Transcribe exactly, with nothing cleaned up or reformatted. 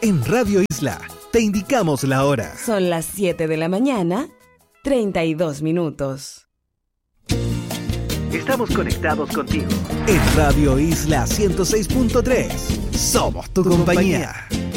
En Radio Isla te indicamos la hora. Son las siete de la mañana, treinta y dos minutos. Estamos conectados contigo. En Radio Isla ciento seis punto tres. Somos tu compañía.